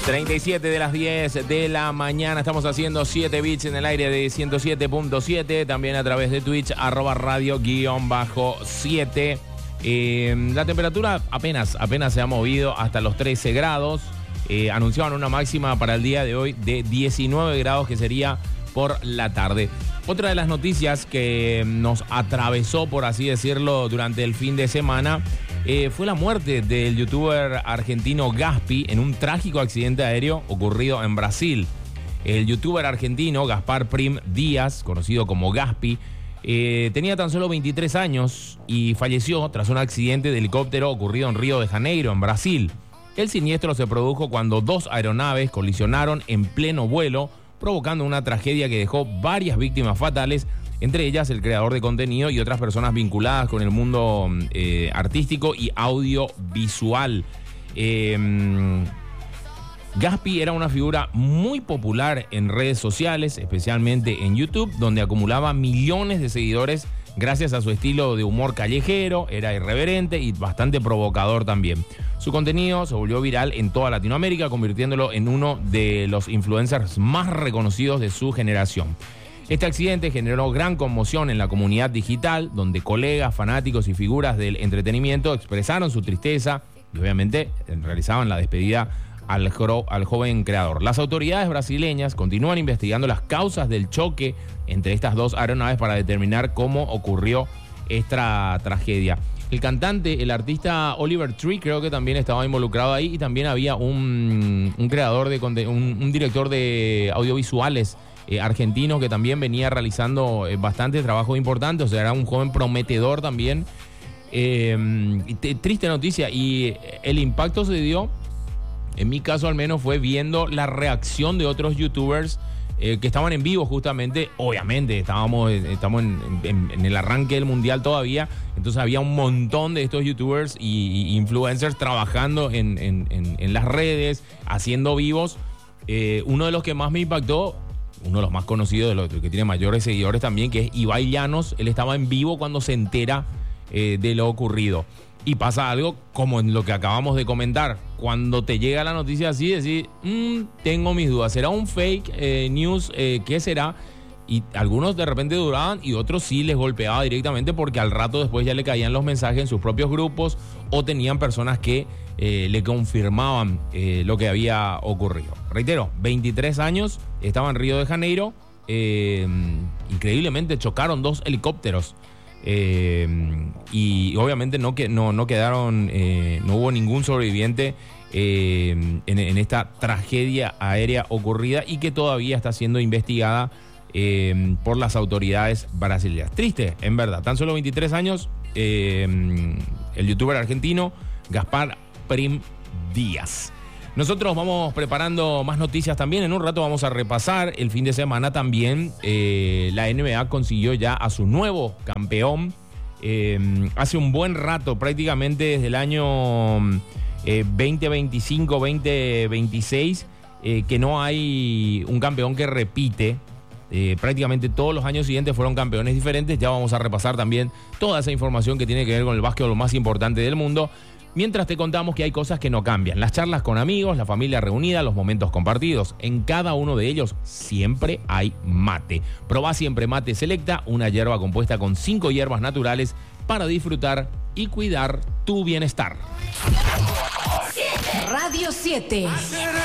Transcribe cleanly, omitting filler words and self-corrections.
37 de las 10 de la mañana. Estamos haciendo 7 bits en el aire de 107.7. También a través de Twitch, @radio_7. La temperatura apenas se ha movido hasta los 13 grados. Anunciaban una máxima para el día de hoy de 19 grados, que sería por la tarde. Otra de las noticias que nos atravesó, por así decirlo, durante el fin de semana fue la muerte del youtuber argentino Gaspi en un trágico accidente aéreo ocurrido en Brasil. El youtuber argentino Gaspar Prim Díaz, conocido como Gaspi, tenía tan solo 23 años y falleció tras un accidente de helicóptero ocurrido en Río de Janeiro, en Brasil. El siniestro se produjo cuando dos aeronaves colisionaron en pleno vuelo, provocando una tragedia que dejó varias víctimas fatales, entre ellas el creador de contenido y otras personas vinculadas con el mundo artístico y audiovisual. Gaspi era una figura muy popular en redes sociales, especialmente en YouTube, donde acumulaba millones de seguidores gracias a su estilo de humor callejero. Era irreverente y bastante provocador también. Su contenido se volvió viral en toda Latinoamérica, convirtiéndolo en uno de los influencers más reconocidos de su generación. Este accidente generó gran conmoción en la comunidad digital, donde colegas, fanáticos y figuras del entretenimiento expresaron su tristeza y obviamente realizaban la despedida al joven creador. Las autoridades brasileñas continúan investigando las causas del choque entre estas dos aeronaves para determinar cómo ocurrió esta tragedia. El cantante, el artista Oliver Tree, creo que también estaba involucrado ahí, y también había un creador de un director de audiovisuales argentino que también venía realizando bastante trabajo importante. O sea, era un joven prometedor también. Triste noticia, y el impacto se dio, en mi caso al menos, fue viendo la reacción de otros youtubers que estaban en vivo justamente. Obviamente estamos en el arranque del mundial todavía, entonces había un montón de estos youtubers y influencers trabajando en las redes, haciendo vivos. Uno de los que más me impactó, uno de los más conocidos, de los que tiene mayores seguidores también, que es Ibai Llanos. Él estaba en vivo cuando se entera de lo ocurrido. Y pasa algo como en lo que acabamos de comentar. Cuando te llega la noticia así, decís, tengo mis dudas. ¿Será un fake news? ¿Qué será? Y algunos de repente duraban y otros sí les golpeaba directamente, porque al rato después ya le caían los mensajes en sus propios grupos, o tenían personas que le confirmaban lo que había ocurrido. Reitero, 23 años, estaba en Río de Janeiro. Increíblemente chocaron dos helicópteros. Y obviamente no quedaron, no hubo ningún sobreviviente en esta tragedia aérea ocurrida, y que todavía está siendo investigada por las autoridades brasileñas. Triste, en verdad. Tan solo 23 años, el youtuber argentino Gaspar Prim Díaz. Nosotros vamos preparando más noticias también. En un rato vamos a repasar el fin de semana también. La NBA consiguió ya a su nuevo campeón. Hace un buen rato, prácticamente desde el año 2025-2026, que no hay un campeón que repite. Prácticamente todos los años siguientes fueron campeones diferentes. Ya vamos a repasar también toda esa información que tiene que ver con el básquetbol más importante del mundo. Mientras te contamos que hay cosas que no cambian. Las charlas con amigos, la familia reunida, los momentos compartidos. En cada uno de ellos siempre hay mate. Probá siempre Mate Selecta, una hierba compuesta con 5 hierbas naturales para disfrutar y cuidar tu bienestar. Radio 7.